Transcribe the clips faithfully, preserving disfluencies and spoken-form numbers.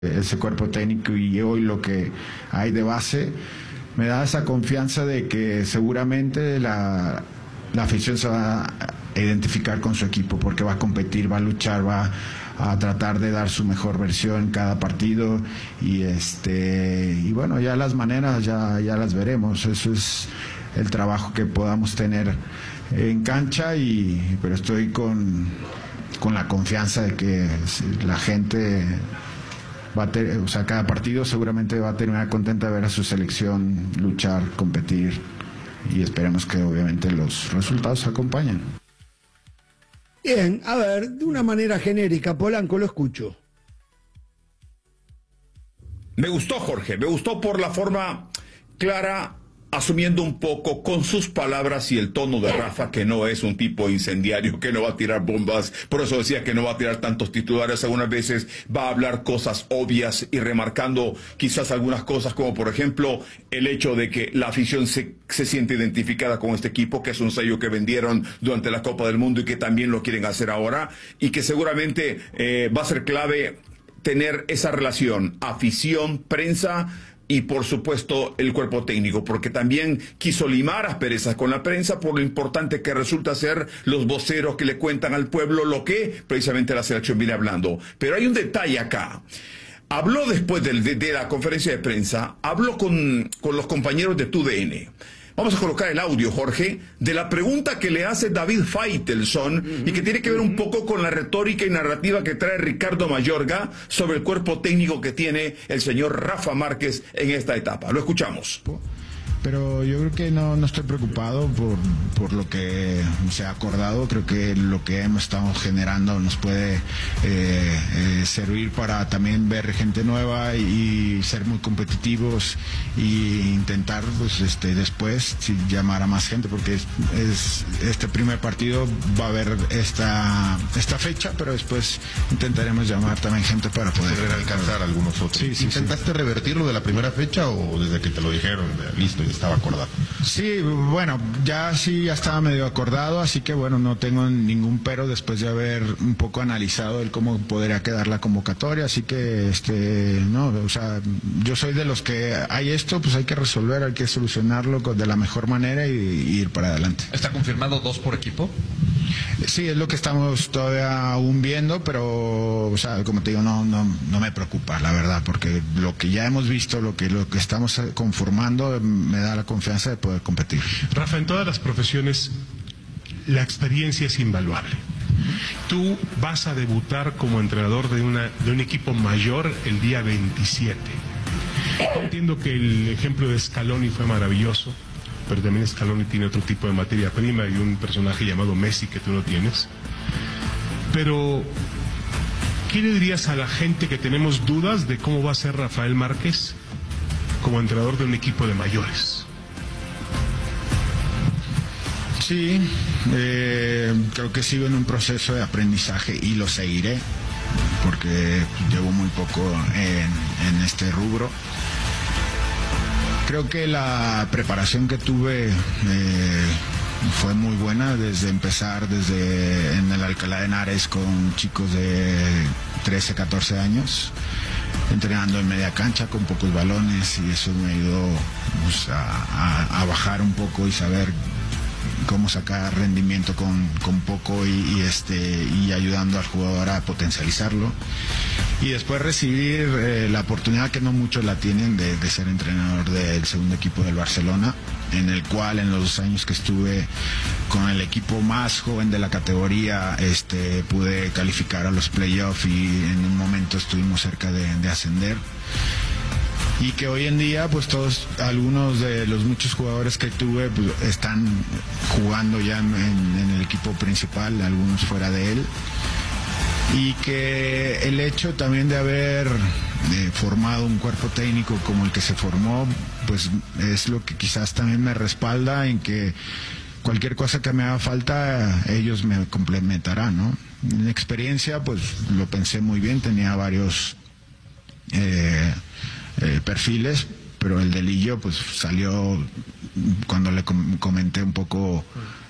ese cuerpo técnico y hoy lo que hay de base me da esa confianza de que seguramente la, la afición se va a identificar con su equipo porque va a competir, va a luchar, va a tratar de dar su mejor versión en cada partido y este y bueno, ya las maneras ya, ya las veremos. Eso es el trabajo que podamos tener en cancha, y pero estoy con, con la confianza de que la gente va a ter, o sea, cada partido seguramente va a terminar contenta de ver a su selección luchar, competir, y esperemos que obviamente los resultados acompañen. Bien, a ver, de una manera genérica, Polanco, lo escucho. Me gustó, Jorge, me gustó por la forma clara, asumiendo un poco con sus palabras y el tono de Rafa, que no es un tipo incendiario, que no va a tirar bombas, por eso decía que no va a tirar tantos titulares, algunas veces va a hablar cosas obvias y remarcando quizás algunas cosas, como por ejemplo el hecho de que la afición se, se siente identificada con este equipo, que es un sello que vendieron durante la Copa del Mundo y que también lo quieren hacer ahora, y que seguramente eh, va a ser clave tener esa relación afición-prensa, y por supuesto el cuerpo técnico, porque también quiso limar asperezas con la prensa por lo importante que resulta ser los voceros que le cuentan al pueblo lo que precisamente la selección viene hablando. Pero hay un detalle acá. Habló después de, de, de la conferencia de prensa, habló con, con los compañeros de T U D N. Vamos a colocar el audio, Jorge, de la pregunta que le hace David Faitelson uh-huh. y que tiene que ver un poco con la retórica y narrativa que trae Ricardo Mayorga sobre el cuerpo técnico que tiene el señor Rafa Márquez en esta etapa. Lo escuchamos. Pero yo creo que no, no estoy preocupado por, por lo que se ha acordado. Creo que lo que hemos estado generando nos puede eh, eh, servir para también ver gente nueva y ser muy competitivos e intentar pues este después sí, llamar a más gente, porque es, es este primer partido va a haber esta esta fecha, pero después intentaremos llamar también gente para poder, poder alcanzar algunos otros. Sí, sí, ¿Intentaste sí. revertirlo de la primera fecha o desde que te lo dijeron, listo, ya estaba acordado? Sí, bueno, ya sí, ya estaba medio acordado, así que bueno, no tengo ningún pero después de haber un poco analizado el cómo podría quedar la convocatoria, así que, este, no, o sea, yo soy de los que hay esto, pues hay que resolver, hay que solucionarlo de la mejor manera y, y ir para adelante. ¿Está confirmado dos por equipo? Sí, es lo que estamos todavía aún viendo, pero, o sea, como te digo, no, no, no me preocupa, la verdad, porque lo que ya hemos visto, lo que, lo que estamos conformando, me da la confianza de poder competir. Rafa, en todas las profesiones, la experiencia es invaluable. Tú vas a debutar como entrenador de, una, de un equipo mayor el día veintisiete. Entiendo que el ejemplo de Scaloni fue maravilloso, pero también Scaloni tiene otro tipo de materia prima y un personaje llamado Messi que tú no tienes. Pero, ¿qué le dirías a la gente que tenemos dudas de cómo va a ser Rafael Márquez como entrenador de un equipo de mayores? Sí, eh, creo que sigo en un proceso de aprendizaje y lo seguiré, porque llevo muy poco en, en este rubro. Creo que la preparación que tuve eh, fue muy buena desde empezar desde en el Alcalá de Henares con chicos de trece, catorce años, entrenando en media cancha con pocos balones, y eso me ayudó pues, a, a, a bajar un poco y saber cómo sacar rendimiento con, con poco y, y este y ayudando al jugador a potencializarlo, y después recibir eh, la oportunidad, que no muchos la tienen, de, de ser entrenador del segundo equipo del Barcelona, en el cual en los dos años que estuve con el equipo más joven de la categoría este pude calificar a los playoffs y en un momento estuvimos cerca de, de ascender. Y que hoy en día, pues todos, algunos de los muchos jugadores que tuve pues, están jugando ya en, en el equipo principal, algunos fuera de él. Y que el hecho también de haber eh, formado un cuerpo técnico como el que se formó, pues es lo que quizás también me respalda en que cualquier cosa que me haga falta, ellos me complementarán, ¿no? En experiencia, pues lo pensé muy bien, tenía varios... Eh, Eh, perfiles, pero el de Lillo pues salió cuando le com comenté un poco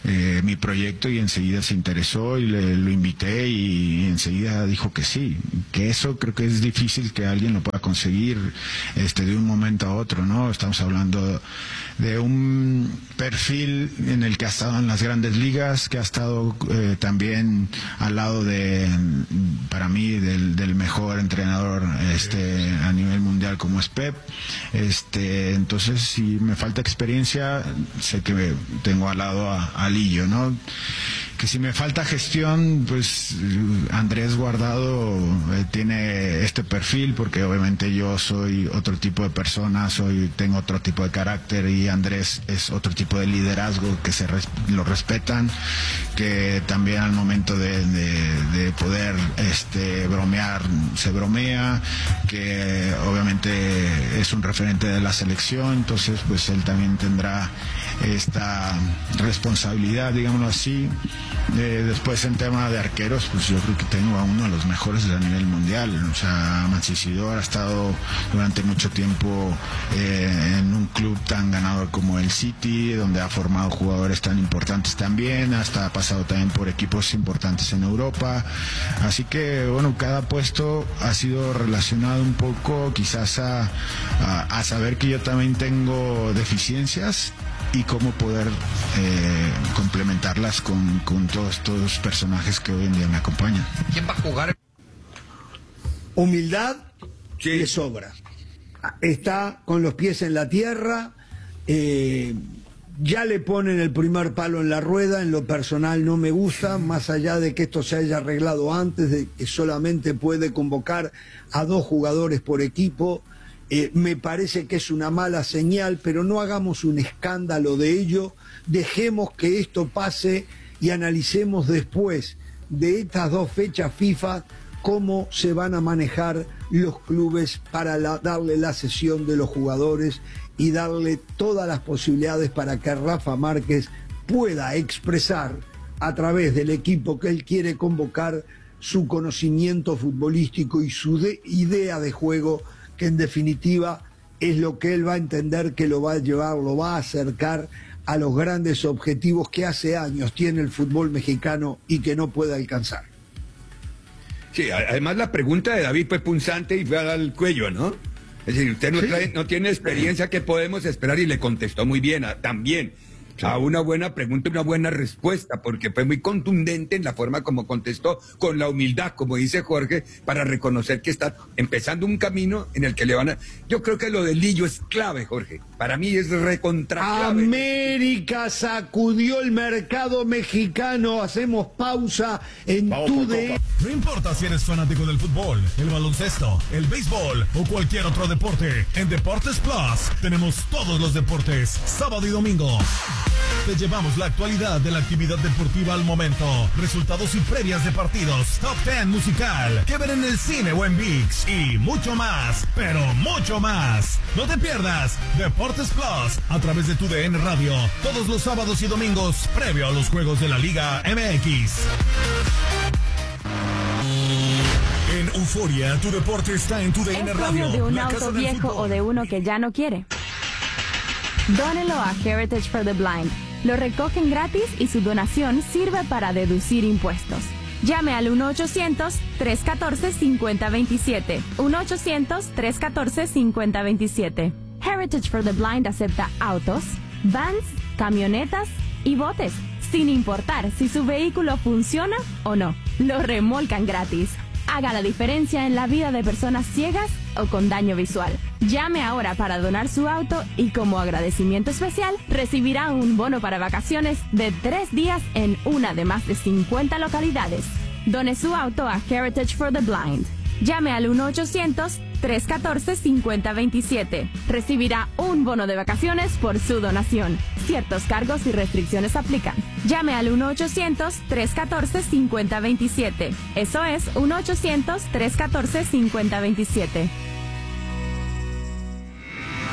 eh, mi proyecto y enseguida se interesó y le, lo invité y enseguida dijo que sí, que eso creo que es difícil que alguien lo pueda conseguir este, de un momento a otro, ¿no? Estamos hablando de un perfil en el que ha estado en las grandes ligas, que ha estado eh, también al lado de, para mí, del, del mejor entrenador este, a nivel mundial como es Pep. Este, entonces, si me falta experiencia, sé que me tengo al lado a, a Lillo, ¿no? Que si me falta gestión, pues Andrés Guardado eh, tiene este perfil, porque obviamente yo soy otro tipo de persona, soy tengo otro tipo de carácter, y Andrés es otro tipo de liderazgo que se res, lo respetan, que también al momento de, de, de poder este, bromear se bromea, que obviamente es un referente de la selección, entonces pues él también tendrá esta responsabilidad, digámoslo así. Eh, después en tema de arqueros, pues yo creo que tengo a uno de los mejores a nivel mundial. O sea, Mancisidor ha estado durante mucho tiempo eh, en un club tan ganador como el City, donde ha formado jugadores tan importantes también, hasta ha pasado también por equipos importantes en Europa. Así que bueno, cada puesto ha sido relacionado un poco quizás a, a, a saber que yo también tengo deficiencias y cómo poder eh, complementarlas con, con todos estos personajes que hoy en día me acompañan. ¿Quién va a jugar? Humildad Sí. le sobra. Está con los pies en la tierra, eh, ya le ponen el primer palo en la rueda. En lo personal no me gusta, más allá de que esto se haya arreglado antes, de que solamente puede convocar a dos jugadores por equipo. Eh, me parece que es una mala señal, pero no hagamos un escándalo de ello, dejemos que esto pase y analicemos después de estas dos fechas FIFA cómo se van a manejar los clubes para la, darle la cesión de los jugadores y darle todas las posibilidades para que Rafa Márquez pueda expresar a través del equipo que él quiere convocar su conocimiento futbolístico y su de, idea de juego, que en definitiva es lo que él va a entender que lo va a llevar, lo va a acercar a los grandes objetivos que hace años tiene el fútbol mexicano y que no puede alcanzar. Sí, además la pregunta de David fue punzante y fue al cuello, ¿no? Es decir, usted no, Sí. trae, no tiene experiencia, ¿qué podemos esperar? Y le contestó muy bien, a, también, sí. a una buena pregunta y una buena respuesta, porque fue muy contundente en la forma como contestó, con la humildad, como dice Jorge, para reconocer que está empezando un camino en el que le van a... Yo creo que lo de Lillo es clave, Jorge. Para mí es recontra clave. América sacudió el mercado mexicano. Hacemos pausa en Vamos tu por de... Copa. No importa si eres fanático del fútbol, el baloncesto, el béisbol o cualquier otro deporte, en Deportes Plus tenemos todos los deportes, sábado y domingo. Te llevamos la actualidad de la actividad deportiva al momento, resultados y previas de partidos, top ten musical, que ver en el cine o en ViX y mucho más, pero mucho más. No te pierdas Deportes Plus a través de tu D N Radio, todos los sábados y domingos, previo a los juegos de la Liga M X. En Euforia, tu deporte está en tu D N ¿Es Radio. dueño de un la casa auto del viejo fútbol. o de uno que ya no quiere? Dónelo a Heritage for the Blind. Lo recogen gratis y su donación sirve para deducir impuestos. Llame al uno ochocientos, tres uno cuatro, cinco cero dos siete. uno ochocientos, tres uno cuatro, cinco cero dos siete. Heritage for the Blind acepta autos, vans, camionetas y botes, sin importar si su vehículo funciona o no. Lo remolcan gratis. Haga la diferencia en la vida de personas ciegas o con daño visual. Llame ahora para donar su auto y como agradecimiento especial recibirá un bono para vacaciones de tres días en una de más de cincuenta localidades. Done su auto a Heritage for the Blind. Llame al uno ochocientos, tres uno cuatro, cinco cero dos siete. Recibirá un bono de vacaciones por su donación. Ciertos cargos y restricciones aplican. Llame al uno ochocientos, tres uno cuatro, cinco cero dos siete. Eso es uno ochocientos, tres uno cuatro, cinco cero dos siete.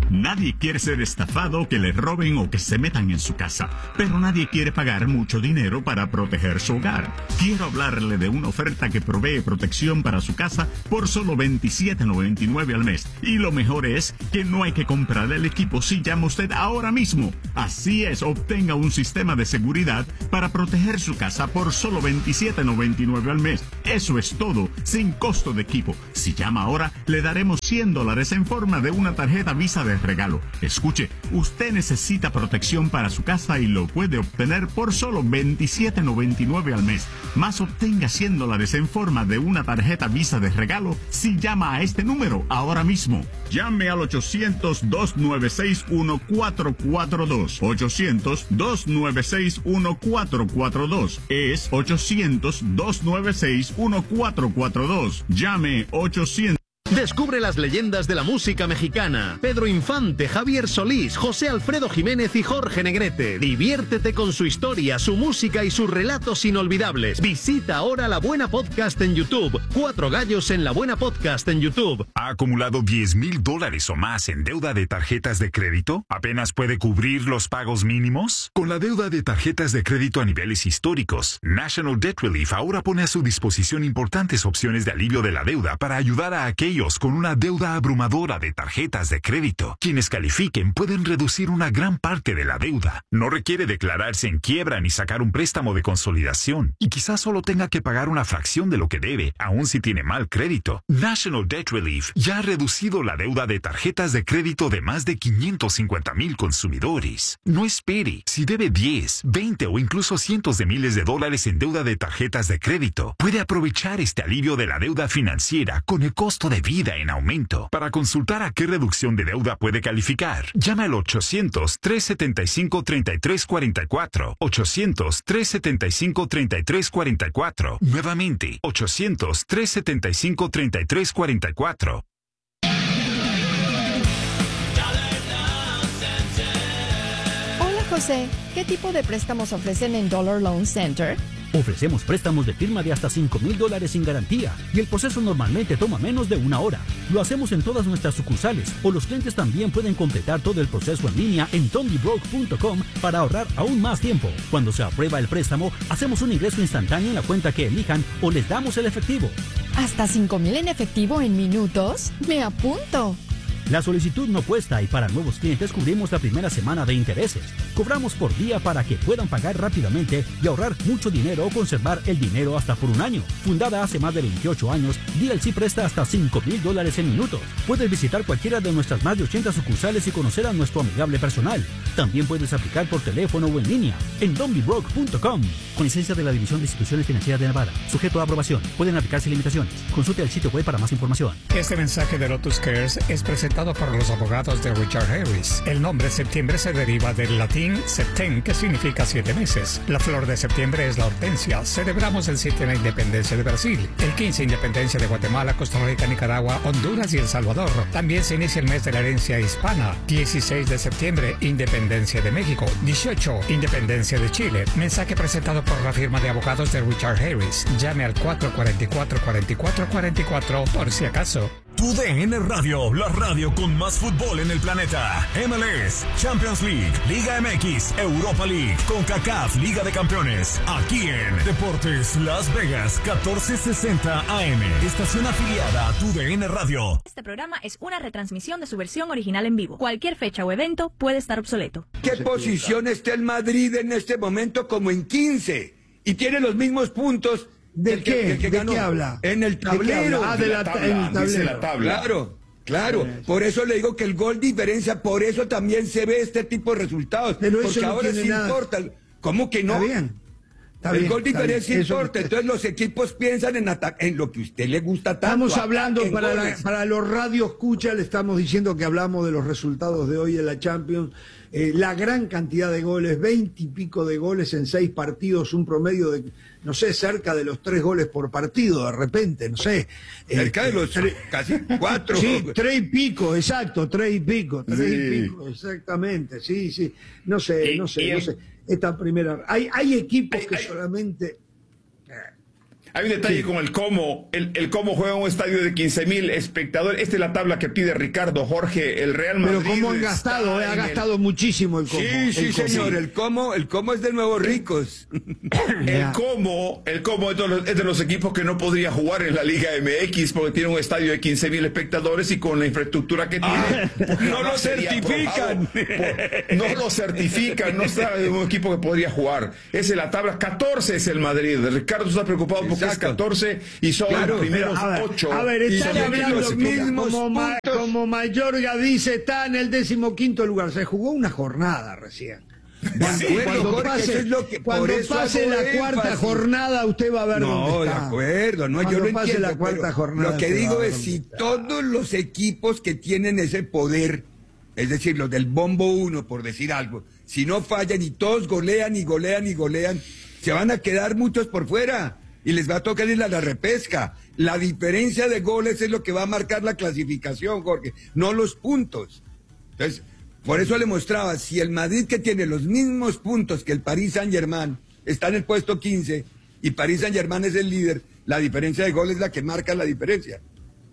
Nadie quiere ser estafado, que le roben o que se metan en su casa, pero nadie quiere pagar mucho dinero para proteger su hogar. Quiero hablarle de una oferta que provee protección para su casa por solo veintisiete noventa y nueve al mes. Y lo mejor es que no hay que comprar el equipo si llama usted ahora mismo. Así es, obtenga un sistema de seguridad para proteger su casa por solo veintisiete noventa y nueve al mes. Eso es todo, sin costo de equipo. Si llama ahora, le daremos cien dólares en forma de una tarjeta Visa de regalo. Escuche, usted necesita protección para su casa y lo puede obtener por solo veintisiete noventa y nueve al mes. Más obtenga cien dólares en forma de una tarjeta Visa de regalo si llama a este número ahora mismo. Llame al ochocientos, dos nueve seis, uno cuatro cuatro dos. ochocientos, dos nueve seis, uno cuatro cuatro dos. Es ochocientos, dos nueve seis, uno cuatro cuatro dos. Llame ochocientos. Descubre las leyendas de la música mexicana. Pedro Infante, Javier Solís, José Alfredo Jiménez y Jorge Negrete. Diviértete con su historia, su música y sus relatos inolvidables. Visita ahora La Buena Podcast en YouTube. Cuatro gallos en La Buena Podcast en YouTube. ¿Ha acumulado diez mil dólares o más en deuda de tarjetas de crédito? ¿Apenas puede cubrir los pagos mínimos? Con la deuda de tarjetas de crédito a niveles históricos, National Debt Relief ahora pone a su disposición importantes opciones de alivio de la deuda para ayudar a aquellos con una deuda abrumadora de tarjetas de crédito. Quienes califiquen pueden reducir una gran parte de la deuda. No requiere declararse en quiebra ni sacar un préstamo de consolidación. Y quizás solo tenga que pagar una fracción de lo que debe, aun si tiene mal crédito. National Debt Relief ya ha reducido la deuda de tarjetas de crédito de más de quinientos cincuenta mil consumidores. No espere. Si debe diez, veinte o incluso cientos de miles de dólares en deuda de tarjetas de crédito, puede aprovechar este alivio de la deuda financiera con el costo de vida en aumento. Para consultar a qué reducción de deuda puede calificar, llama al ochocientos, tres setenta y cinco, treinta y tres cuarenta y cuatro. ochocientos, tres setenta y cinco, treinta y tres cuarenta y cuatro. Nuevamente, ochocientos, tres setenta y cinco, treinta y tres cuarenta y cuatro. Hola José, ¿qué tipo de préstamos ofrecen en Dollar Loan Center? Ofrecemos préstamos de firma de hasta cinco mil dólares sin garantía y el proceso normalmente toma menos de una hora. Lo hacemos en todas nuestras sucursales o los clientes también pueden completar todo el proceso en línea en dondibroke punto com para ahorrar aún más tiempo. Cuando se aprueba el préstamo, hacemos un ingreso instantáneo en la cuenta que elijan o les damos el efectivo. ¿Hasta cinco mil en efectivo en minutos? ¡Me apunto! La solicitud no cuesta y para nuevos clientes cubrimos la primera semana de intereses. Cobramos por día para que puedan pagar rápidamente y ahorrar mucho dinero o conservar el dinero hasta por un año. Fundada hace más de veintiocho años, D L C presta hasta cinco mil dólares en minutos. Puedes visitar cualquiera de nuestras más de ochenta sucursales y conocer a nuestro amigable personal. También puedes aplicar por teléfono o en línea en dondibroke punto com. Con licencia de la División de Instituciones Financieras de Nevada. Sujeto a aprobación. Pueden aplicarse limitaciones. Consulte el sitio web para más información. Este mensaje de Lotus Cares es presentado por los abogados de Richard Harris. El nombre septiembre se deriva del latín septem, que significa siete meses. La flor de septiembre es la hortensia. Celebramos el siete de la independencia de Brasil, el quince independencia de Guatemala, Costa Rica, Nicaragua, Honduras y El Salvador. También se inicia el mes de la herencia hispana. dieciséis de septiembre, independencia de México. dieciocho, independencia de Chile. Mensaje presentado por la firma de abogados de Richard Harris. Llame al cuatro cuatro cuatro, cuatro cuatro cuatro cuatro por si acaso. Tu D N Radio, la radio con más fútbol en el planeta. M L S, Champions League, Liga M X, Europa League, CONCACAF, Liga de Campeones. Aquí en Deportes Las Vegas, catorce sesenta A M. Estación afiliada a Tu D N Radio. Este programa es una retransmisión de su versión original en vivo. Cualquier fecha o evento puede estar obsoleto. ¿Qué posición está el Madrid en este momento? Como en quince. Y tiene los mismos puntos. ¿De el qué? Que, el que ¿De ganó. qué habla? En el tablero. Ah, de la, tabla, en el tablero. La tabla. Claro, claro. Por eso le digo que el gol diferencia, por eso también se ve este tipo de resultados. Pero porque eso no ahora sí nada. Importa. ¿Cómo que no? Está bien. Está el bien, gol diferencia bien. importa. Eso... Entonces los equipos piensan en, en lo que a usted le gusta tanto. Estamos hablando, para, la, para los radio escucha, le estamos diciendo que hablamos de los resultados de hoy en la Champions. Eh, la gran cantidad de goles, veinte y pico de goles en seis partidos, un promedio de, no sé, cerca de los tres goles por partido, de repente, no sé. Cerca eh, de los tres, casi cuatro. Sí, tres y pico, exacto, tres y pico, tres sí. y pico, exactamente, sí, sí. No sé, no sé, no sé. Esta primera, hay, hay equipos hay, que hay... solamente... Hay un detalle sí. con el cómo, el, el cómo juega un estadio de quince mil espectadores. Esta es la tabla que pide Ricardo Jorge, el Real Madrid. Pero cómo han gastado, eh, ha gastado el... muchísimo el cómo. Sí, sí, el señor, cómo. el cómo, el cómo es de nuevos ricos. El cómo, el cómo es de, los, es de los equipos que no podría jugar en la Liga M X porque tiene un estadio de quince mil espectadores y con la infraestructura que tiene. Ah, no lo certifican. Por, no lo certifican, no está en un equipo que podría jugar. Esa es la tabla, catorce es el Madrid. Ricardo está preocupado porque Exacto. es catorce y son claro, los primeros a ver, ocho. A ver, están hablando los mismos como, ma, como Mayorga dice, está en el decimoquinto lugar. Se jugó una jornada recién. Cuando, sí, cuando Jorge, pase, es lo que, cuando pase la énfasis. cuarta jornada, usted va a ver no, dónde está. No, de acuerdo, no, cuando yo lo pase entiendo. La cuarta jornada, lo que digo es, si está. todos los equipos que tienen ese poder, es decir, los del bombo uno, por decir algo, si no fallan y todos golean y golean y golean, se van a quedar muchos por fuera y les va a tocar ir a la repesca. La diferencia de goles es lo que va a marcar la clasificación, Jorge, no los puntos. Entonces, por eso le mostraba, si el Madrid, que tiene los mismos puntos que el Paris Saint-Germain, está en el puesto quince y Paris Saint-Germain es el líder, la diferencia de goles es la que marca la diferencia.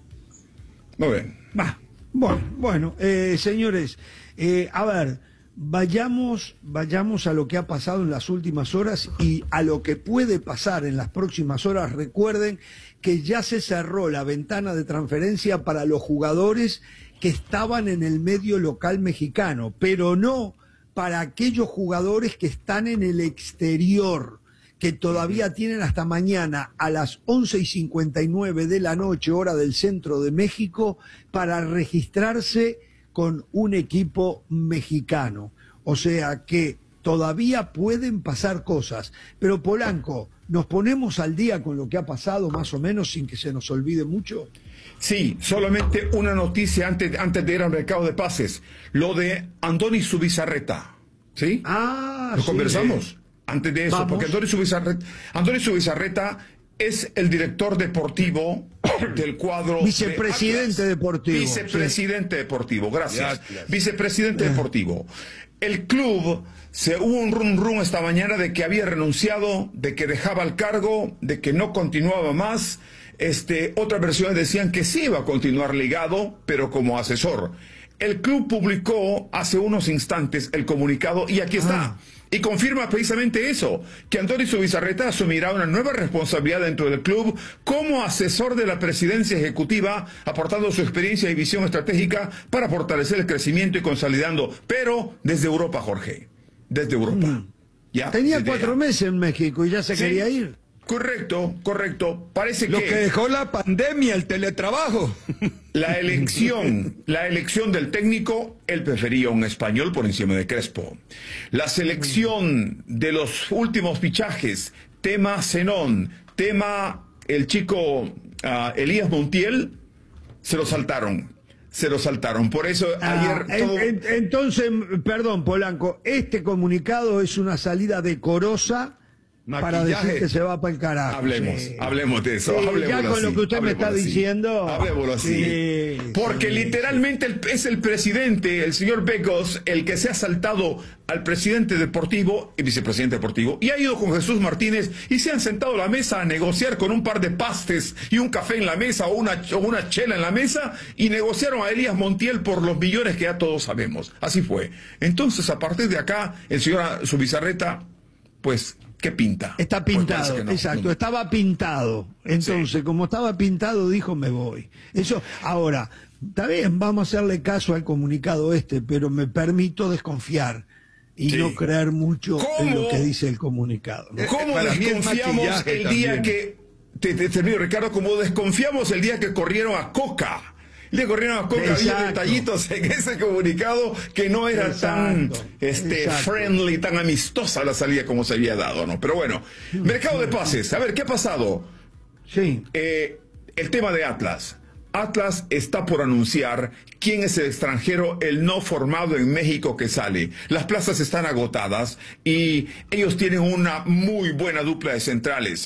Muy bien. Va. Bueno, bueno, eh, señores, eh, a ver, vayamos, vayamos a lo que ha pasado en las últimas horas y a lo que puede pasar en las próximas horas. Recuerden que ya se cerró la ventana de transferencia para los jugadores que estaban en el medio local mexicano, pero no para aquellos jugadores que están en el exterior, que todavía tienen hasta mañana a las once y cincuenta y nueve de la noche, hora del centro de México, para registrarse con un equipo mexicano. O sea que todavía pueden pasar cosas. Pero Polanco, ¿nos ponemos al día con lo que ha pasado más o menos sin que se nos olvide mucho? Sí, solamente una noticia antes, antes de ir al mercado de pases. Lo de Andoni Zubizarreta. ¿Sí? Ah, Lo sí, conversamos. Sí. Antes de eso, Vamos. porque Andoni Zubizarreta, Andoni Zubizarreta es el director deportivo del cuadro vicepresidente de deportivo. Vicepresidente sí. deportivo, gracias. gracias. Vicepresidente yeah. deportivo. El club, se hubo un rum rum esta mañana de que había renunciado, de que dejaba el cargo, de que no continuaba más. Este, otras versiones decían que sí iba a continuar ligado, pero como asesor. El club publicó hace unos instantes el comunicado y aquí está. Ah. Y confirma precisamente eso, que Andoni Zubizarreta asumirá una nueva responsabilidad dentro del club como asesor de la presidencia ejecutiva, aportando su experiencia y visión estratégica para fortalecer el crecimiento y consolidando, pero desde Europa, Jorge, desde Europa. Mm. ¿Ya? Tenía desde cuatro ya. meses en México y ya se sí. quería ir. Correcto, correcto. Parece Lo que... que dejó la pandemia, el teletrabajo. La elección, la elección del técnico, él prefería un español por encima de Crespo. La selección de los últimos fichajes, tema Zenón, tema el chico uh, Elías Montiel, se lo saltaron. Se lo saltaron. Por eso ah, ayer... Todo... En, en, entonces, perdón, Polanco, este comunicado es una salida decorosa para decir que se va para el carajo. Hablemos, sí. hablemos de eso. Sí, hablemoslo ya con así, lo que usted me está así. diciendo. Hablemoslo así. Sí, Porque sí, literalmente sí. El, es el presidente, el señor Becos, el que se ha saltado al presidente deportivo y vicepresidente deportivo y ha ido con Jesús Martínez y se han sentado a la mesa a negociar con un par de pastes y un café en la mesa o una, o una chela en la mesa y negociaron a Elías Montiel por los millones que ya todos sabemos. Así fue. Entonces, a partir de acá, el señor Zubizarreta, pues... ¿Qué pinta? Está pintado, pues no, exacto, no. estaba pintado. Entonces, sí. como estaba pintado, dijo, me voy. Eso, ahora, está bien, vamos a hacerle caso al comunicado este, pero me permito desconfiar y sí. no creer mucho ¿Cómo? en lo que dice el comunicado, ¿no? ¿Cómo Para desconfiamos el día también. que, te, te termino, Ricardo, como desconfiamos el día que corrieron a Coca? Le corrieron a Coca, Exacto. había detallitos en ese comunicado que no era Exacto. tan este, friendly, tan amistosa la salida como se había dado, ¿no? Pero bueno, mercado de pases, a ver, ¿qué ha pasado? Sí. Eh, el tema de Atlas. Atlas está por anunciar quién es el extranjero, el no formado en México que sale. Las plazas están agotadas y ellos tienen una muy buena dupla de centrales.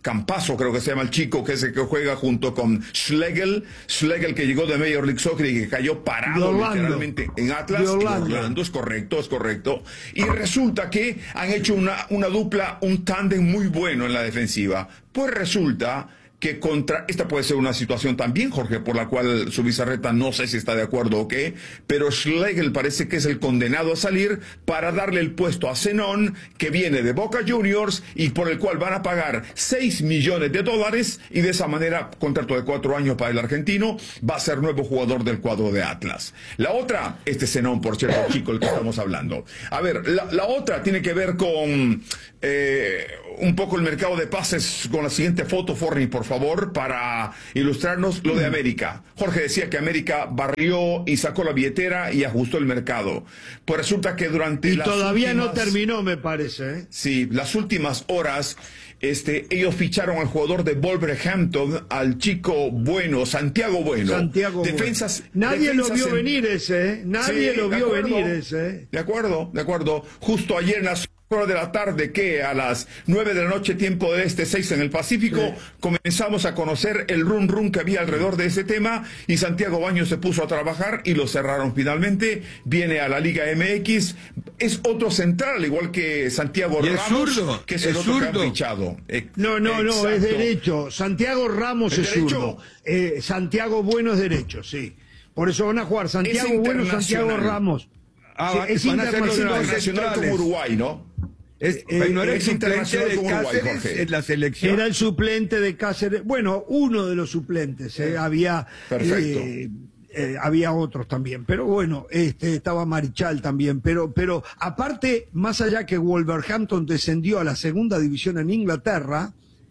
Campazo, creo que se llama el chico, que es el que juega junto con Schlegel, Schlegel que llegó de Major League Soccer y que cayó parado literalmente en Atlas. De Orlando. Orlando, es correcto, es correcto. Y resulta que han hecho una, una dupla, un tándem muy bueno en la defensiva. Pues resulta que contra, esta puede ser una situación también, Jorge, por la cual Zubizarreta no sé si está de acuerdo o qué, pero Schlegel parece que es el condenado a salir para darle el puesto a Zenón, que viene de Boca Juniors y por el cual van a pagar seis millones de dólares y de esa manera, contrato de cuatro años para el argentino, va a ser nuevo jugador del cuadro de Atlas. La otra, este Zenón, por cierto, el chico el que estamos hablando. A ver, la, la otra tiene que ver con eh, un poco el mercado de pases, con la siguiente foto, Forni, por favor, para ilustrarnos lo de América. Jorge decía que América barrió y sacó la billetera y ajustó el mercado. Pues resulta que durante y las todavía últimas, no terminó, me parece. ¿eh? Sí, las últimas horas, este, ellos ficharon al jugador de Wolverhampton, al chico Bueno, Santiago Bueno. Santiago defensas, Bueno. Nadie defensas lo vio en... venir ese, ¿eh? Nadie Sí, lo de vio acuerdo, venir ese. ¿eh? De acuerdo, de acuerdo. Justo ayer en las horas de la tarde, que a las nueve de la noche, tiempo de este, seis en el Pacífico, sí. comenzamos a conocer el run run que había alrededor de ese tema y Santiago Baños se puso a trabajar y lo cerraron finalmente. Viene a la Liga M X, es otro central, igual que Santiago y Ramos, es zurdo, que es el es otro zurdo. que han fichado. Eh, no, no, exacto. no, es derecho. Santiago Ramos ¿Es es zurdo. Eh, Santiago Bueno es derecho, sí. Por eso van a jugar Santiago Bueno, Santiago Ramos. Ah, sí, es van a ser los internacional. con Uruguay, ¿no? Es, Eh, no era es el internacional suplente de como Uruguay, Cáceres Jorge. en la selección. Era el suplente de Cáceres. Bueno, uno de los suplentes. ¿eh? Había, Perfecto. eh, eh, había otros también. Pero bueno, este, estaba Marichal también. Pero, pero aparte, más allá que Wolverhampton descendió a la segunda división en Inglaterra,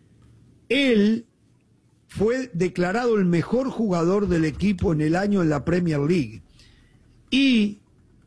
él fue declarado el mejor jugador del equipo en el año en la Premier League. Y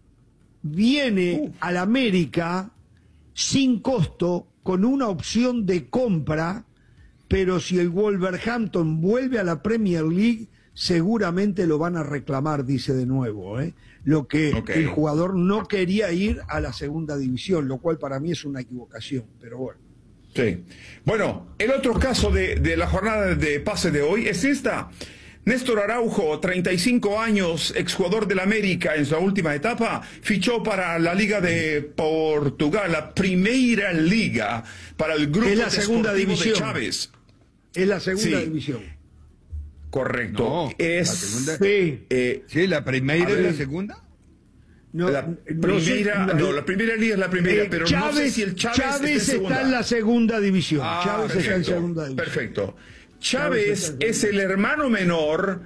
viene uh. al América sin costo, con una opción de compra, pero si el Wolverhampton vuelve a la Premier League, seguramente lo van a reclamar, dice de nuevo, ¿eh? Lo que okay. el jugador no quería ir a la segunda división, lo cual para mí es una equivocación, pero bueno. Sí. Bueno, el otro caso de, de la jornada de pase de hoy es esta. Néstor Araujo, treinta y cinco años, exjugador del América en su última etapa, fichó para la Liga de Portugal, la Primeira Liga, para el grupo es la segunda división de Chávez. Es la segunda sí. división. Correcto. No, es, la segunda, sí. Eh, sí, la Primeira es la segunda. No, la primera, no, sé, no, la primera liga es la primera, eh, pero Chávez, no sé si el Chávez, Chávez está, en, está en la segunda división. Ah, Chávez perfecto, está en segunda división. Perfecto. Chávez es el hermano menor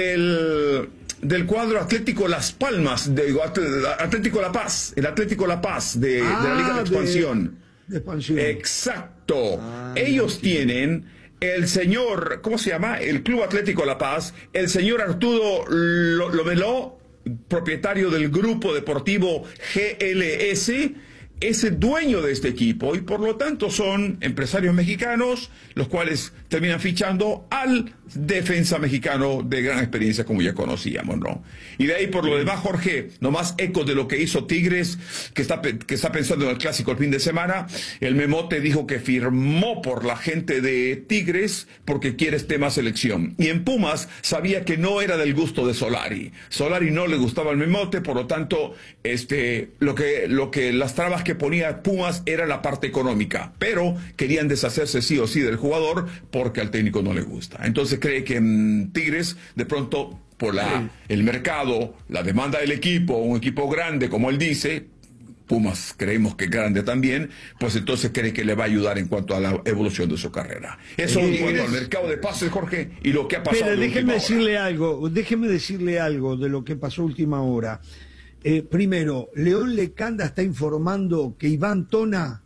del, del cuadro Atlético Las Palmas, de Atlético La Paz, el Atlético La Paz de, ah, de la Liga de Expansión. De, de expansión. Exacto. Ah, Ellos sí. tienen el señor, ¿cómo se llama? El Club Atlético La Paz, el señor Arturo Lomeló, propietario del grupo deportivo G L S, es el dueño de este equipo y por lo tanto son empresarios mexicanos los cuales terminan fichando al defensa mexicano de gran experiencia como ya conocíamos, ¿no? Y de ahí por lo demás, Jorge, nomás eco de lo que hizo Tigres, que está, que está pensando en el clásico el fin de semana. El Memote dijo que firmó por la gente de Tigres porque quiere tema selección. Y en Pumas sabía que no era del gusto de Solari. Solari no le gustaba el Memote, por lo tanto, este, lo que, lo que las trabas que ponía Pumas era la parte económica, pero querían deshacerse sí o sí del jugador porque al técnico no le gusta. Entonces cree que en Tigres, de pronto, por la, el mercado, la demanda del equipo, un equipo grande, como él dice, Pumas creemos que grande también, pues entonces cree que le va a ayudar en cuanto a la evolución de su carrera. Eso en cuanto al mercado de pases, Jorge, y lo que ha pasado. Pero de déjeme decirle hora. algo, déjeme decirle algo de lo que pasó última hora. Eh, primero, León Lecanda está informando que Iván Tona,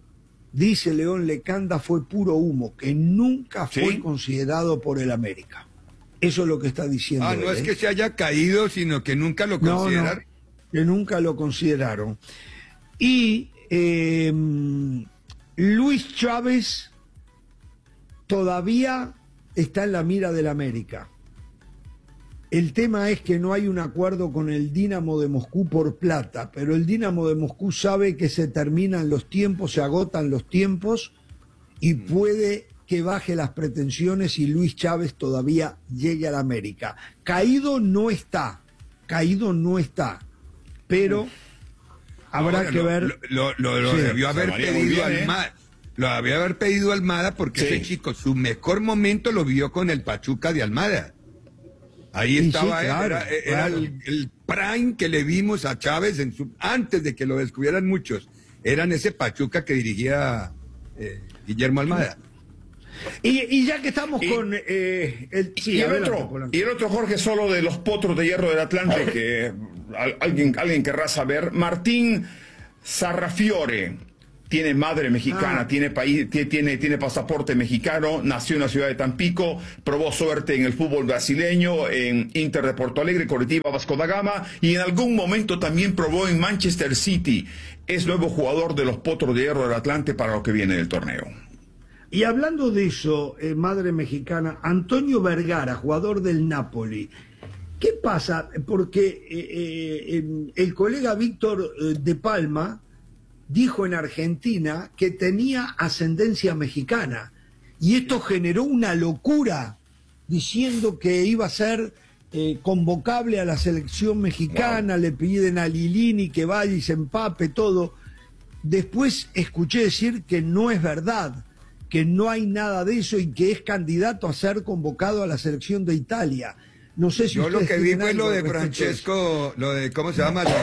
dice León Lecanda, fue puro humo, que nunca fue ¿Sí? considerado por el América. Eso es lo que está diciendo. Ah, no él, es ¿eh? que se haya caído, sino que nunca lo No, consideraron. no, que nunca lo consideraron. Y eh, Luis Chávez todavía está en la mira del América. El tema es que no hay un acuerdo con el Dinamo de Moscú por plata, pero el Dinamo de Moscú sabe que se terminan los tiempos, se agotan los tiempos y puede que baje las pretensiones y Luis Chávez todavía llegue a la América. Caído no está, caído no está, pero habrá Ahora, que lo, ver. Lo, lo, lo Sí. debió haber María, muy pedido bien, ¿eh? Almada. Lo había haber pedido Almada porque Sí. ese chico, su mejor momento lo vivió con el Pachuca de Almada. Ahí Sí, estaba, sí, él, claro, era, era claro. el, el prime que le vimos a Chávez en su, antes de que lo descubrieran muchos. Eran ese Pachuca que dirigía eh, Guillermo Almada. Y, y ya que estamos Y- con eh, el, sí, y, el adelante, otro, Polanco. y el otro, Jorge, solo de los potros de hierro del Atlante, que al- alguien, alguien querrá saber. Martín Sarrafiore tiene madre mexicana, Ah. tiene, país, tie- tiene, tiene pasaporte mexicano, nació en la ciudad de Tampico, probó suerte en el fútbol brasileño, en Inter de Porto Alegre, Coritiba, Vasco da Gama, y en algún momento también probó en Manchester City. Es nuevo jugador de los potros de hierro del Atlante para lo que viene del torneo. Y hablando de eso, eh, madre mexicana, Antonio Vergara, jugador del Napoli. ¿Qué pasa? Porque eh, eh, em, el colega Víctor eh, de Palma dijo en Argentina que tenía ascendencia mexicana. Y esto generó una locura, diciendo que iba a ser eh, convocable a la selección mexicana, le piden a Lilini que vaya y se empape, todo. Después escuché decir que no es verdad, que no hay nada de eso y que es candidato a ser convocado a la selección de Italia. No sé si Yo lo ustedes que vi tienen fue algo lo de respecto a eso. Francesco, lo de, ¿cómo se llama? Lo,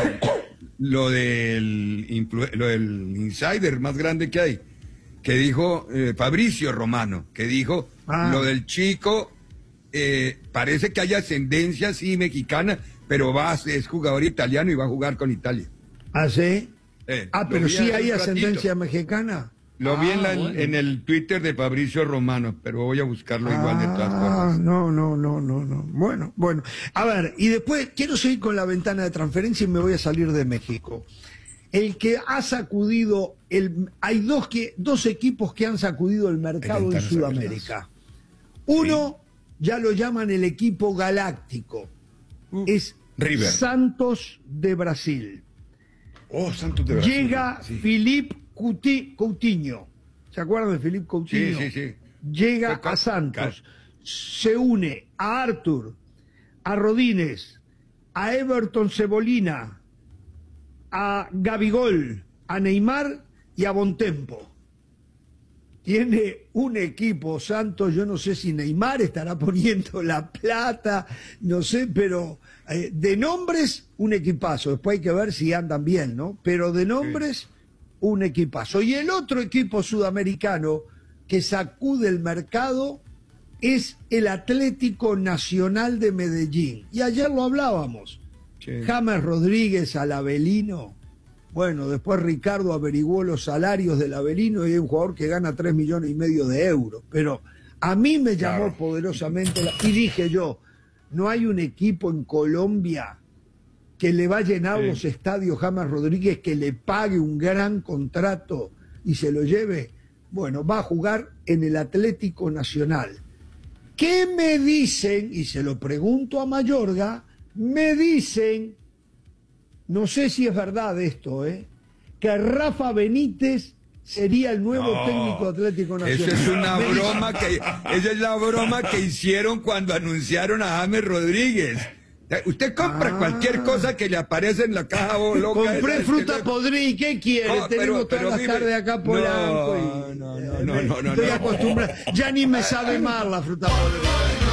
lo del, influ- lo del insider más grande que hay, que dijo eh, Fabricio Romano, que dijo Ah. lo del chico, eh, parece que hay ascendencia, sí, mexicana, pero va, a- es jugador italiano y va a jugar con Italia. ¿Ah, sí? Eh, Ah, lo pero vi sí hace hay un ratito. ascendencia mexicana. Lo vi en, Ah, la- bueno. en el Twitter de Fabricio Romano, pero voy a buscarlo igual de todas Ah, formas. no, no, no, no, no. Bueno, bueno. A ver, y después quiero seguir con la ventana de transferencia y me voy a salir de México. El que ha sacudido, el, hay dos, que, dos equipos que han sacudido el mercado en Sudamérica. Uno, ya lo llaman el equipo galáctico. Es River. Santos de Brasil. Oh, Santos de Brasil. Llega Sí. Philippe Couti- Coutinho. ¿Se acuerdan de Philippe Coutinho? Sí, sí, sí. Llega Fue ca- a Santos. Se une a Arthur, a Rodínez, a Everton Cebolina, a Gabigol, a Neymar y a Bontempo. Tiene un equipo, Santos, yo no sé si Neymar estará poniendo la plata, no sé, pero eh, de nombres, un equipazo. Después hay que ver si andan bien, ¿no? Pero de nombres, un equipazo. Y el otro equipo sudamericano que sacude el mercado es el Atlético Nacional de Medellín. Y ayer lo hablábamos. James Rodríguez al Avelino. Bueno, después Ricardo averiguó los salarios del Avelino y es un jugador que gana tres millones y medio de euros. Pero a mí me llamó Claro. poderosamente la... y dije yo, no hay un equipo en Colombia que le va a llenar Sí. los estadios James Rodríguez, que le pague un gran contrato y se lo lleve. Bueno, va a jugar en el Atlético Nacional. ¿Qué me dicen? Y se lo pregunto a Mayorga, me dicen, no sé si es verdad esto, ¿eh? que Rafa Benítez sería el nuevo No, técnico de Atlético Nacional. Eso es una Me dicen- broma que, esa es la broma que hicieron cuando anunciaron a James Rodríguez. Usted compra Ah. cualquier cosa que le aparece en la caja o loca. Compré esa, fruta que le- podrida, ¿y qué quiere? No, pero- Tenemos todas pero las vive- tardes acá Polanco y... No, no, eh, no, no, no, Estoy no. acostumbrado. Ya ni me sabe mal la fruta podrida.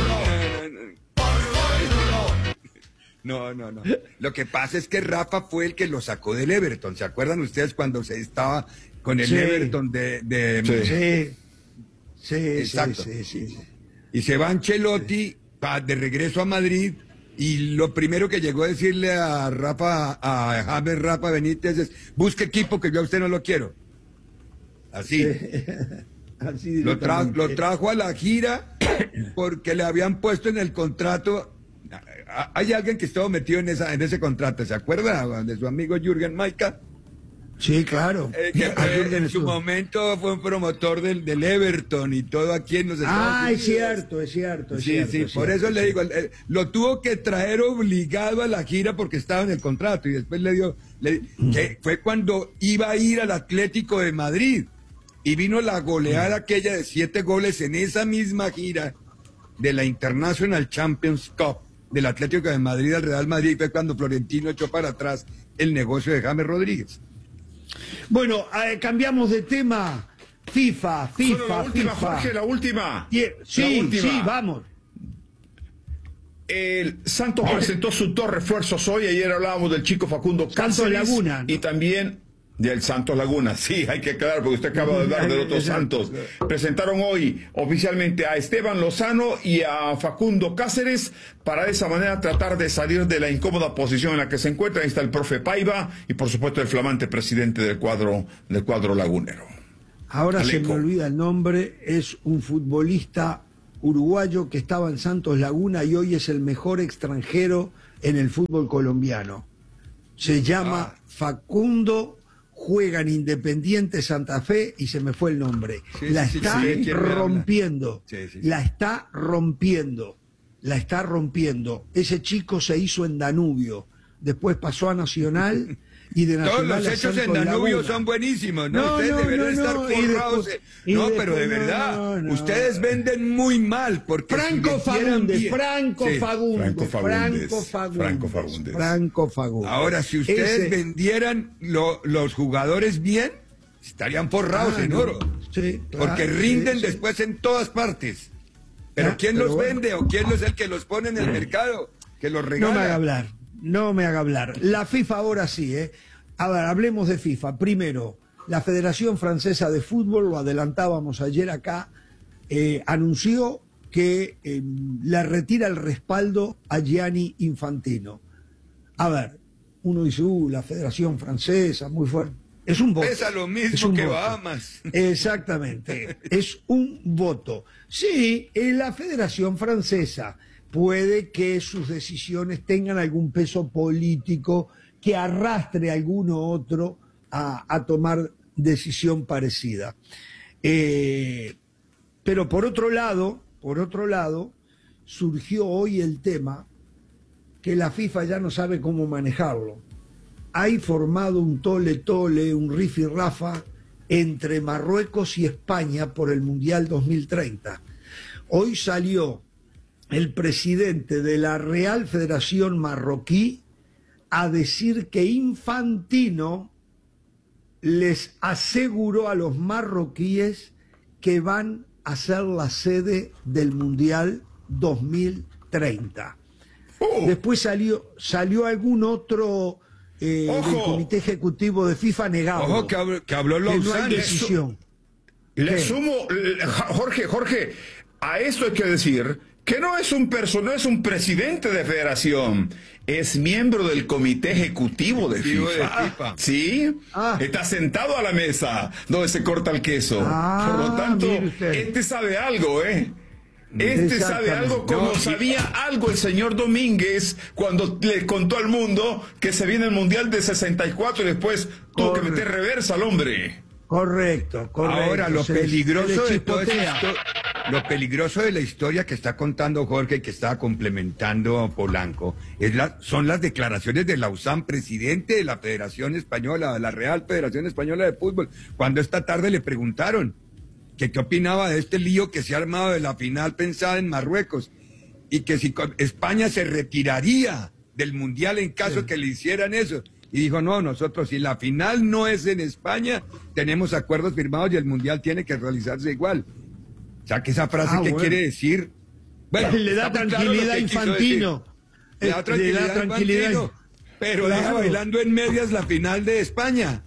No, no, no. Lo que pasa es que Rafa fue el que lo sacó del Everton. ¿Se acuerdan ustedes cuando se estaba con el Sí. Everton de... de- Sí, sí, Exacto. sí, sí, sí. Y se va Ancelotti pa- de regreso a Madrid y lo primero que llegó a decirle a Rafa, a James Rafa Benítez es, busque equipo que yo a usted no lo quiero. Así. Así Lo, tra- directamente. lo trajo a la gira porque le habían puesto en el contrato. a- Hay alguien que estuvo metido en esa en ese contrato, ¿se acuerda de su amigo Jürgen Maika? Sí, claro. Eh, que Ah, fue- Jürgen en su estuvo. momento fue un promotor del, del Everton y todo aquí en los Estados Ah, Unidos. es cierto, es cierto. Es Sí, cierto, sí, es por cierto, eso le sí. digo, eh, lo tuvo que traer obligado a la gira porque estaba en el contrato y después le dio, le- que fue cuando iba a ir al Atlético de Madrid y vino la goleada aquella de siete goles en esa misma gira de la International Champions Cup del Atlético de Madrid al Real Madrid, fue cuando Florentino echó para atrás el negocio de James Rodríguez. Bueno, eh, cambiamos de tema. FIFA, FIFA, Solo la última, FIFA. Jorge, la última. Sí, La última. sí, vamos. El Santos presentó sus dos refuerzos hoy. Ayer hablábamos del chico Facundo Cáceres. Santos Laguna, ¿no? Y también del Santos Laguna. Sí, hay que aclarar porque usted acaba de hablar del otro Santos. Presentaron hoy oficialmente a Esteban Lozano y a Facundo Cáceres para de esa manera tratar de salir de la incómoda posición en la que se encuentra. Ahí está el profe Paiva y por supuesto el flamante presidente del cuadro, del cuadro lagunero. Ahora Aleco. se me olvida el nombre, es un futbolista uruguayo que estaba en Santos Laguna y hoy es el mejor extranjero en el fútbol colombiano. Se llama Ah. Facundo, juega en Independiente Santa Fe y se me fue el nombre. Sí, la sí, está sí, sí, ¿quién me habla? rompiendo, Sí, sí, sí. la está rompiendo, la está rompiendo. Ese chico se hizo en Danubio, después pasó a Nacional y de Todos Nacional los a hechos en Santos Danubio Laguna. son buenísimos, ¿no? No, Ustedes no, deberían no, estar no, y forrados. después- de- y No, después- pero de no, verdad, no, no. ustedes venden muy mal porque Franco si vendieran Fagundes, bien- Franco Sí. Fagundes, Franco Fagundes, Franco Fagundes, Franco Fagundes. Franco Fagundes. Ahora, si ustedes Ese- vendieran lo- los jugadores bien, estarían forrados Ah, en no. oro. Sí, claro, Porque sí, rinden sí. después en todas partes. Pero Ah, ¿quién pero los bueno. vende o quién es el que los pone en el mercado? Que los regala. No me haga hablar, no me haga hablar. La FIFA ahora sí, ¿eh? A ver, hablemos de FIFA. Primero, la Federación Francesa de Fútbol, lo adelantábamos ayer acá, eh, anunció que eh, le retira el respaldo a Gianni Infantino. A ver, uno dice, uh, la Federación Francesa, muy fuerte. Es un voto. Pesa lo Es mismo un que voto. Bahamas. Exactamente, es un voto. Sí, en la Federación Francesa puede que sus decisiones tengan algún peso político que arrastre a alguno otro a, a tomar decisión parecida. Eh, pero por otro lado, por otro lado, surgió hoy el tema que la FIFA ya no sabe cómo manejarlo. Hay formado un tole-tole, un rifirrafa entre Marruecos y España por el Mundial dos mil treinta. Hoy salió el presidente de la Real Federación Marroquí a decir que Infantino les aseguró a los marroquíes que van a ser la sede del Mundial dos mil treinta. Oh. Después salió, salió algún otro eh, Ojo. del Comité Ejecutivo de FIFA negado. Ojo que habló, que habló que no hay Lausanne. decisión. Le ¿Qué? sumo, eh, Jorge, Jorge, a esto hay que decir que no es un perso- no es un presidente de federación, es miembro del comité ejecutivo de Ejecutivo de FIFA. FIFA. Sí, Ah. está sentado a la mesa donde se corta el queso. Ah, Por lo tanto, mire usted. este sabe algo, ¿eh? Este sabe Exactamente. algo como No, y- sabía algo el señor Domínguez cuando le contó al mundo que se viene el Mundial de sesenta y cuatro y después tuvo que Correcto. meter reversa al hombre. Correcto, correcto. Ahora, lo Se le- peligroso se le de todo chispotea. esto, lo peligroso de la historia que está contando Jorge y que está complementando Polanco, es la, son las declaraciones de Lausanne, presidente de la Federación Española, de la Real Federación Española de Fútbol, cuando esta tarde le preguntaron que qué opinaba de este lío que se ha armado de la final pensada en Marruecos y que si co- España se retiraría del Mundial en caso que le hicieran eso. Y dijo, no, nosotros si la final no es en España, tenemos acuerdos firmados y el Mundial tiene que realizarse igual. O sea, que esa frase, Ah, ¿qué bueno. quiere decir? Bueno, Le da está muy claro tranquilidad lo a que quiso Infantino. decir. Le da Eh, tranquilidad, le da tranquilidad. Infantino, pero deja Claro. bailando en medias la final de España.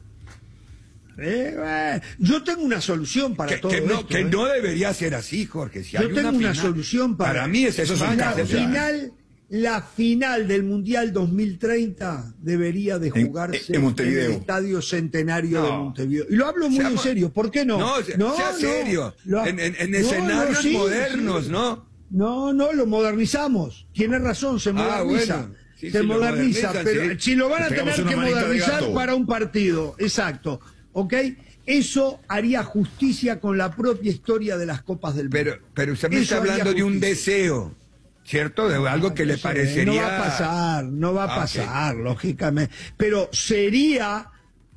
Eh, eh, yo tengo una solución para Que, todo que no, esto, que ¿eh? no debería ser así, Jorge. Si Yo hay tengo una final, solución para, para mí es Eso es un España. la caos, ya. final, la final del Mundial dos mil treinta debería de En- jugarse en Montevideo. el Estadio Centenario de No. Montevideo. Y lo hablo muy Sea- en serio, ¿por qué no? No, sea, sea serio. Lo- en en- en no, escenarios no, sí, modernos, sí. ¿no? No, no, lo modernizamos. Tiene razón, se Ah, moderniza. bueno. Sí, se sí, lo moderniza, modernizan, pero sí. si lo van a Le pegamos tener que una manita de modernizar gato. para un partido, exacto, ¿ok? Eso haría justicia con la propia historia de las Copas del Mundo. Pero, pero usted me Eso está haría hablando de un justicia. deseo, ¿cierto? De algo que le Eso es, parecería... No va a pasar, no va a Ah, ok. pasar, lógicamente. Pero sería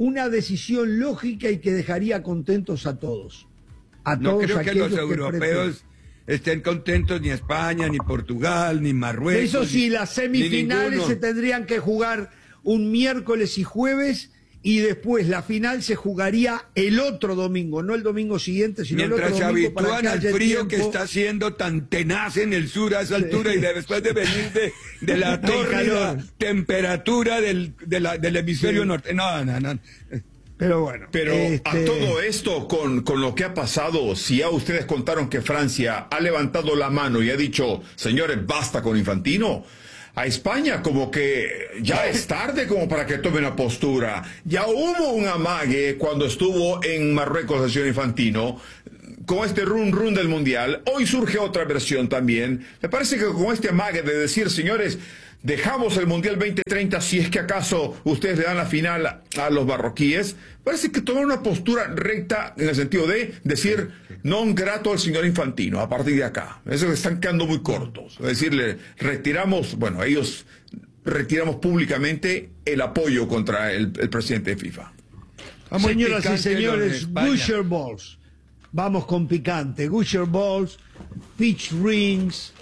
una decisión lógica y que dejaría contentos a todos. A no todos creo que los aquellos europeos estén contentos, ni España, ni Portugal, ni Marruecos. Eso sí, ni, las semifinales se tendrían que jugar un miércoles y jueves, y después la final se jugaría el otro domingo, no el domingo siguiente, sino mientras el otro domingo. Mientras se habitúan al frío tiempo que está haciendo tan tenaz en el sur a esa sí. altura, y de, después de venir de, de la tórrida temperatura del, de la, del hemisferio sí. norte. No, no, no. Pero bueno. Pero este... a todo esto, con, con lo que ha pasado, si ya ustedes contaron que Francia ha levantado la mano y ha dicho, señores, basta con Infantino, a España como que ya es tarde como para que tome una postura. Ya hubo un amague cuando estuvo en Marruecos el señor Infantino con este run run del Mundial. Hoy surge otra versión también. Me parece que con este amague de decir, señores, dejamos el Mundial veinte treinta si es que acaso ustedes le dan la final a los marroquíes, parece que toman una postura recta en el sentido de decir non grato al señor Infantino a partir de acá. Eso están quedando muy cortos. Es decir, le retiramos, bueno, ellos retiramos públicamente el apoyo contra el, el presidente de FIFA. Vamos Señoras y señores, Gusher Balls. Vamos con picante. Gusher Balls, Peach Rings,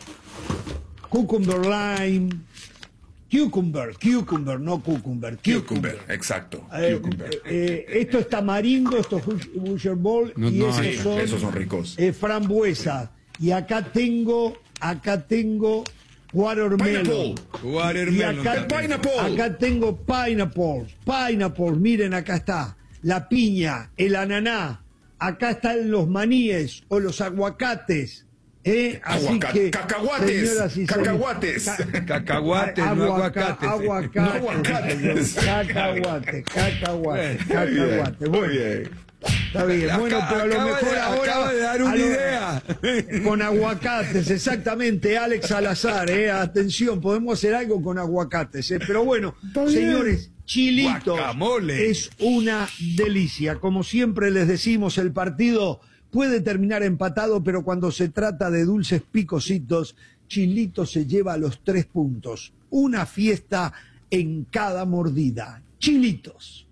Cucumber Lime, Cucumber, cucumber, no cucumber. Cucumber, cucumber exacto. Eh, cucumber. Eh, eh, esto es tamarindo, esto es Gusher Ball, no, y no, esos, sí, son, esos son ricos. Eh, frambuesa. Y acá tengo, acá tengo watermelon. Watermelon. Y acá, pineapple. acá tengo pineapples, pineapples, miren acá está. La piña, el ananá, acá están los maníes o los aguacates. ¿Eh? Así Aguaca que, cacahuates, y cacahuates, ca cacahuates, no aguacates, aguacates, no aguacates, cacahuates, cacahuates, cacahuates. Bueno, está bien, bueno, pero a lo mejor de, ahora acaba de dar una lo, idea con aguacates, exactamente, Alex Salazar, eh, atención, podemos hacer algo con aguacates, eh, pero bueno, señores, chilitos Guacamole. Es una delicia, como siempre les decimos, el partido puede terminar empatado, pero cuando se trata de dulces picositos, Chilitos se lleva los tres puntos. Una fiesta en cada mordida. Chilitos.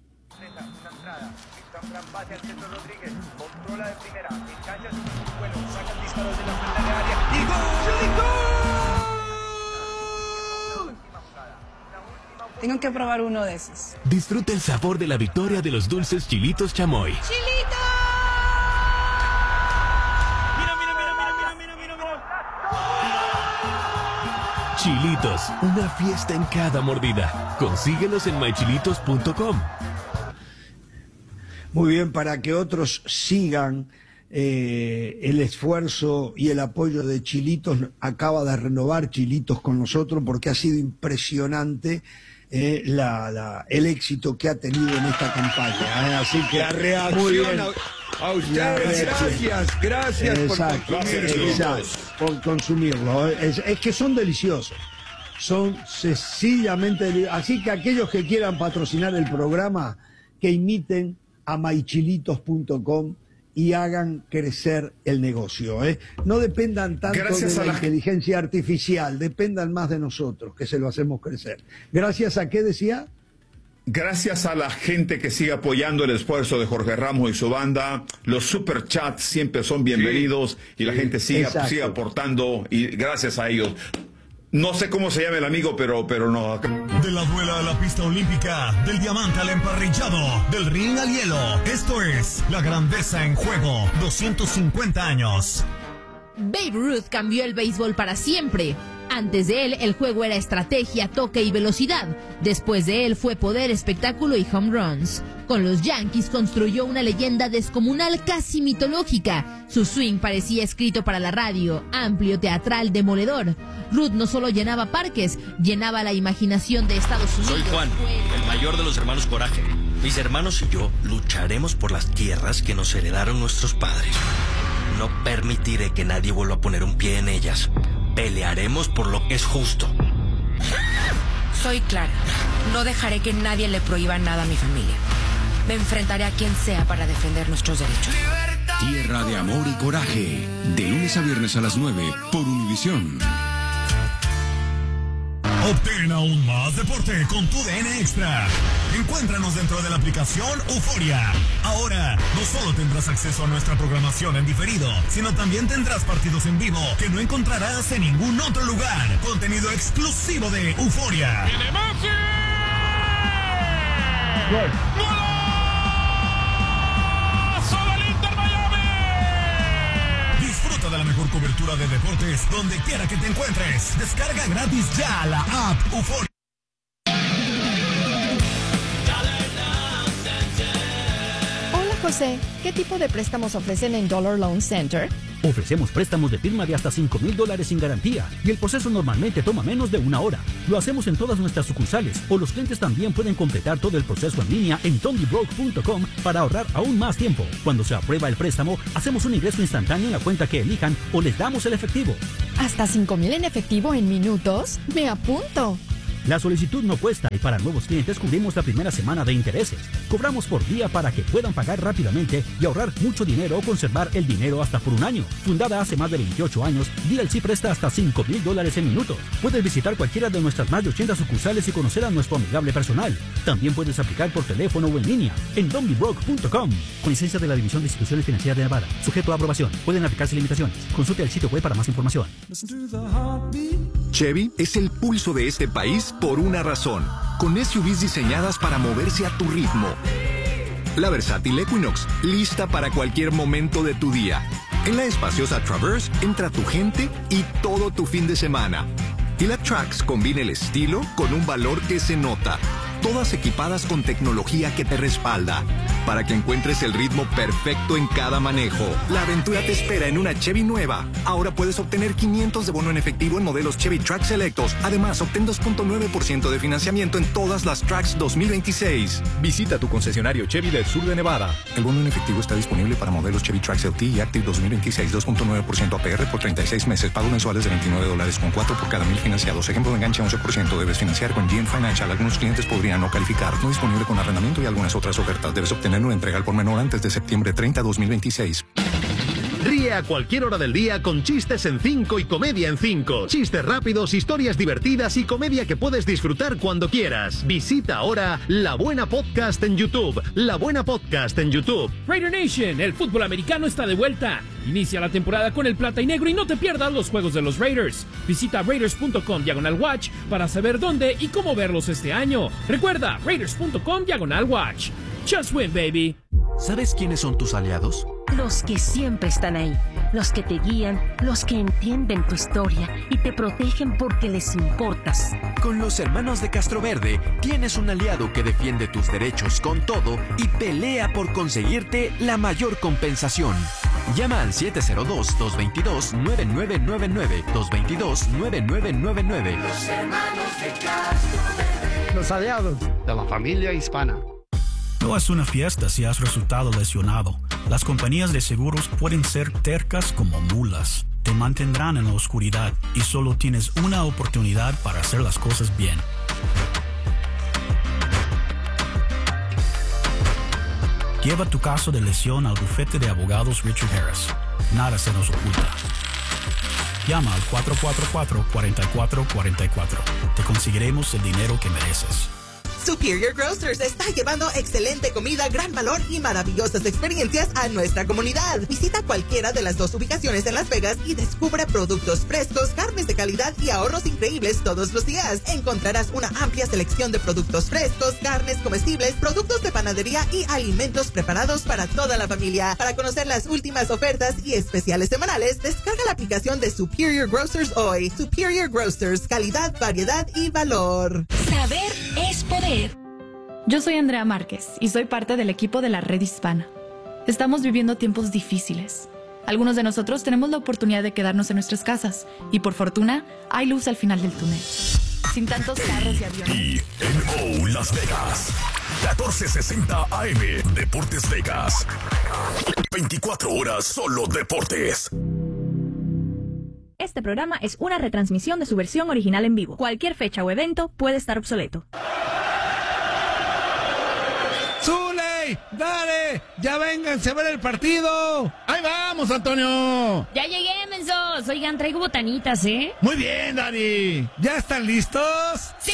Tengo que probar uno de esos. Disfruta el sabor de la victoria de los dulces Chilitos Chamoy. ¡Chilitos! Chilitos, una fiesta en cada mordida. Consíguelos en my chilitos punto com. Muy bien, para que otros sigan eh, el esfuerzo y el apoyo de Chilitos, acaba de renovar Chilitos con nosotros porque ha sido impresionante eh, la, la, el éxito que ha tenido en esta campaña. ¿eh? Así que la reacción muy bien. A, a ustedes, gracias, gracias exacto, por consumirlo. Exacto, por consumirlo. Es, es que son deliciosos. Son sencillamente deliciosos. Así que aquellos que quieran patrocinar el programa, que imiten a my chilitos punto com y hagan crecer el negocio. ¿eh? No dependan tanto Gracias de la, la inteligencia artificial, dependan más de nosotros, que se lo hacemos crecer. ¿Gracias a qué decía? Gracias a la gente que sigue apoyando el esfuerzo de Jorge Ramos y su banda. Los superchats siempre son bienvenidos sí, y la sí, gente sigue, sigue aportando y gracias a ellos. No sé cómo se llama el amigo, pero, pero no. De la duela a la pista olímpica, del diamante al emparrillado, del ring al hielo. Esto es La Grandeza en Juego, doscientos cincuenta años. Babe Ruth cambió el béisbol para siempre. Antes de él, el juego era estrategia, toque y velocidad. Después de él fue poder, espectáculo y home runs. Con los Yankees construyó una leyenda descomunal casi mitológica. Su swing parecía escrito para la radio, amplio, teatral, demoledor. Ruth no solo llenaba parques, llenaba la imaginación de Estados Unidos. Soy Juan, el mayor de los hermanos Coraje. Mis hermanos y yo lucharemos por las tierras que nos heredaron nuestros padres. No permitiré que nadie vuelva a poner un pie en ellas. Pelearemos por lo que es justo. Soy Clara. No dejaré que nadie le prohíba nada a mi familia. Me enfrentaré a quien sea para defender nuestros derechos. Tierra de amor y coraje. De lunes a viernes a las nueve por Univisión. Obtén aún más deporte con tu D N Extra. Encuéntranos dentro de la aplicación Euforia. Ahora, no solo tendrás acceso a nuestra programación en diferido, sino también tendrás partidos en vivo que no encontrarás en ningún otro lugar. Contenido exclusivo de Euforia. ¡Tiene Messi! ¡Gol! ¡Golazo del Inter Miami! Disfruta de la mejor cobertura de deportes donde quiera que te encuentres. Descarga gratis ya la app Euforia. José, ¿qué tipo de préstamos ofrecen en Dollar Loan Center? Ofrecemos préstamos de firma de hasta cinco mil dólares sin garantía y el proceso normalmente toma menos de una hora. Lo hacemos en todas nuestras sucursales o los clientes también pueden completar todo el proceso en línea en dondybroke punto com para ahorrar aún más tiempo. Cuando se aprueba el préstamo, hacemos un ingreso instantáneo en la cuenta que elijan o les damos el efectivo. ¿Hasta cinco mil en efectivo en minutos? ¡Me apunto! La solicitud no cuesta y para nuevos clientes cubrimos la primera semana de intereses. Cobramos por día para que puedan pagar rápidamente y ahorrar mucho dinero o conservar el dinero hasta por un año. Fundada hace más de veintiocho años, D L C presta hasta cinco mil dólares en minutos. Puedes visitar cualquiera de nuestras más de ochenta sucursales y conocer a nuestro amigable personal. También puedes aplicar por teléfono o en línea en dondybroke punto com. Con licencia de la División de Instituciones Financieras de Nevada. Sujeto a aprobación. Pueden aplicarse limitaciones. Consulte el sitio web para más información. Chevy es el pulso de este país por una razón. Con S U Vs diseñadas para moverse a tu ritmo. La versátil Equinox, lista para cualquier momento de tu día. En la espaciosa Traverse entra tu gente y todo tu fin de semana. Y la Trax combina el estilo con un valor que se nota. Todas equipadas con tecnología que te respalda, para que encuentres el ritmo perfecto en cada manejo. La aventura te espera en una Chevy nueva. Ahora puedes obtener quinientos de bono en efectivo en modelos Chevy Trax selectos. Además, obtén dos punto nueve por ciento de financiamiento en todas las Trax dos mil veintiséis. Visita tu concesionario Chevy del sur de Nevada. El bono en efectivo está disponible para modelos Chevy Trax L T y Active dos mil veintiséis, dos punto nueve por ciento A P R por treinta y seis meses. Pagos mensuales de veintinueve dólares con cuatro por cada mil financiados. Ejemplo de enganche once por ciento. Debes financiar con G M Financial. Algunos clientes podrían no calificar. No disponible con arrendamiento y algunas otras ofertas. Debes obtener una entrega al por menor antes de septiembre treinta, dos mil veintiséis. Ríe a cualquier hora del día con chistes en cinco y comedia en cinco. Chistes rápidos, historias divertidas y comedia que puedes disfrutar cuando quieras. Visita ahora La Buena Podcast en YouTube. La Buena Podcast en YouTube. Raider Nation, el fútbol americano está de vuelta. Inicia la temporada con el plata y negro y no te pierdas los juegos de los Raiders. Visita raiders punto com diagonal watch para saber dónde y cómo verlos este año. Recuerda, raiders punto com diagonal watch. Just win, baby. ¿Sabes quiénes son tus aliados? Los que siempre están ahí, los que te guían, los que entienden tu historia y te protegen porque les importas. Con los hermanos de Castroverde tienes un aliado que defiende tus derechos con todo y pelea por conseguirte la mayor compensación. Llama al siete cero dos, dos dos dos, nueve nueve nueve nueve, dos dos dos, nueve nueve nueve nueve. Los hermanos de Castroverde. Los aliados de la familia hispana. No es una fiesta si has resultado lesionado. Las compañías de seguros pueden ser tercas como mulas. Te mantendrán en la oscuridad y solo tienes una oportunidad para hacer las cosas bien. Lleva tu caso de lesión al bufete de abogados Richard Harris. Nada se nos oculta. Llama al cuatro cuatro cuatro, cuatro cuatro cuatro cuatro. Te conseguiremos el dinero que mereces. Superior Grocers está llevando excelente comida, gran valor y maravillosas experiencias a nuestra comunidad. Visita cualquiera de las dos ubicaciones en Las Vegas y descubre productos frescos, carnes de calidad y ahorros increíbles todos los días. Encontrarás una amplia selección de productos frescos, carnes comestibles, productos de panadería y alimentos preparados para toda la familia. Para conocer las últimas ofertas y especiales semanales, descarga la aplicación de Superior Grocers hoy. Superior Grocers, calidad, variedad y valor. Saber es poder. Yo soy Andrea Márquez y soy parte del equipo de la Red Hispana. Estamos viviendo tiempos difíciles. Algunos de nosotros tenemos la oportunidad de quedarnos en nuestras casas y por fortuna hay luz al final del túnel. Sin tantos carros y aviones. Y N O Las Vegas. catorce sesenta A M Deportes Vegas. veinticuatro horas solo deportes. Este programa es una retransmisión de su versión original en vivo. Cualquier fecha o evento puede estar obsoleto. ¡Zule! ¡Ey! ¡Dale! ¡Ya vénganse a ver el partido! ¡Ahí vamos, Antonio! Ya llegué, mensos. Oigan, traigo botanitas, ¿eh? Muy bien, Dani. ¿Ya están listos? ¡Sí!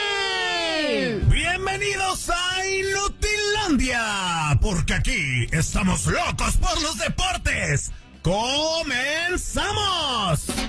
Bienvenidos a Inutilandia, porque aquí estamos locos por los deportes. ¡Comenzamos!